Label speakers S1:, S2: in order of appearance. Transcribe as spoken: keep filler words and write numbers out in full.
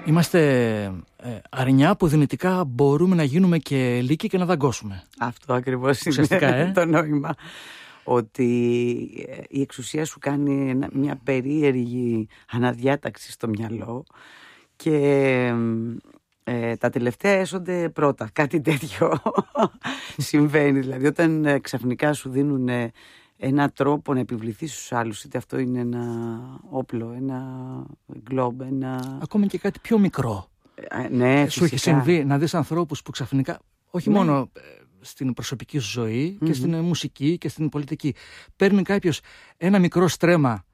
S1: Είμαστε ε, αρνιά που δυνητικά μπορούμε να γίνουμε και λύκοι και να δαγκώσουμε.
S2: Αυτό ακριβώς είναι
S1: ε?
S2: το νόημα. Ότι η εξουσία σου κάνει μια περίεργη αναδιάταξη στο μυαλό και ε, τα τελευταία έσονται πρώτα. Κάτι τέτοιο συμβαίνει. Δηλαδή όταν ε, ξαφνικά σου δίνουν ε, ένα τρόπο να επιβληθεί στους άλλους, είτε αυτό είναι ένα όπλο, ένα γκλόμπ, ένα...
S1: Ακόμα και κάτι πιο μικρό.
S2: Ε, ναι,
S1: σου έχει συμβεί να δεις ανθρώπους που ξαφνικά, όχι ναι. μόνο στην προσωπική σου ζωή mm-hmm. και στην μουσική και στην πολιτική, παίρνει κάποιος ένα μικρό στρέμμα